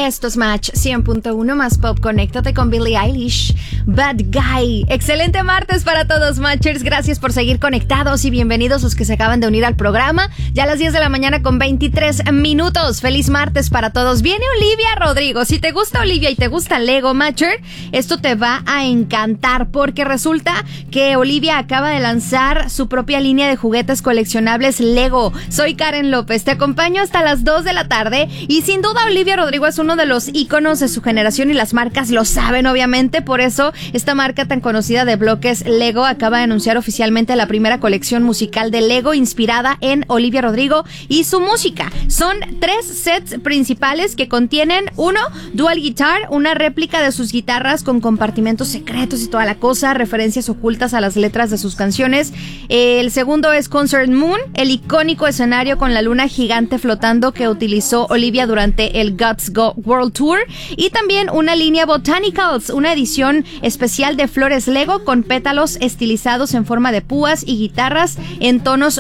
Esto es Match 100.1 más pop. Conéctate con Billie Eilish, Bad Guy. Excelente martes para todos, Matchers. Gracias por seguir conectados y bienvenidos los que se acaban de unir al programa. Ya a las 10 de la mañana con 23 minutos. Feliz martes para todos. Viene Olivia Rodrigo. Si te gusta Olivia y te gusta Lego, Matcher, esto te va a encantar porque resulta que Olivia acaba de lanzar su propia línea de juguetes coleccionables Lego. Soy Karen López. Te acompaño hasta las 2 de la tarde y sin duda Olivia Rodrigo es uno de los íconos de su generación y las marcas lo saben, obviamente. Por eso esta marca tan conocida de bloques Lego acaba de anunciar oficialmente la primera colección musical de Lego inspirada en Olivia Rodrigo y su música. Son 3 sets principales que contienen: uno, dual guitar, una réplica de sus guitarras con compartimentos secretos y toda la cosa, referencias ocultas a las letras de sus canciones. El segundo es Concert Moon, el icónico escenario con la luna gigante flotando que utilizó Olivia durante el Gods Go World Tour, y también una línea Botanicals, una edición especial de flores Lego con pétalos estilizados en forma de púas y guitarras en tonos